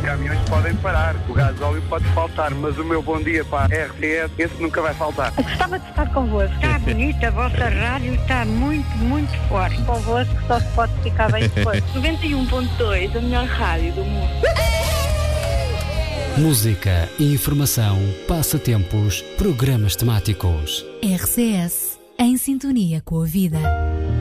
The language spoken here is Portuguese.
caminhões podem parar, o gasóleo pode faltar, mas o meu bom dia para a RTS, esse nunca vai faltar. Gostava de estar convosco. Está bonita, a vossa rádio está muito, muito forte. Convosco só se pode ficar bem depois. 91.2, a melhor rádio do mundo. Música, informação, passatempos, programas temáticos. RCS, em sintonia com a vida.